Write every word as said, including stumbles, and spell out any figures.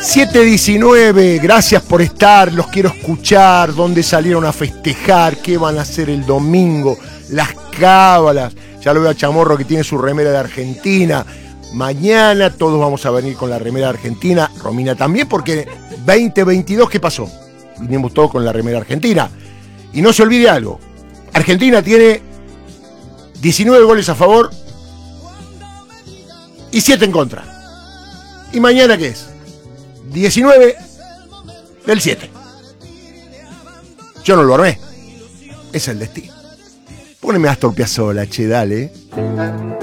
siete diecinueve, gracias por estar, los quiero escuchar, dónde salieron a festejar, qué van a hacer el domingo, las cábalas. Ya lo veo a Chamorro que tiene su remera de Argentina. Mañana todos vamos a venir con la remera de Argentina, Romina también, porque veinte veintidós, ¿qué pasó? Vinimos todos con la remera argentina. Y no se olvide algo, Argentina tiene diecinueve goles a favor y siete en contra. ¿Y mañana qué es? diecinueve del siete. Yo no lo armé. Es el destino. Póneme a Astor Piazzolla, che, dale.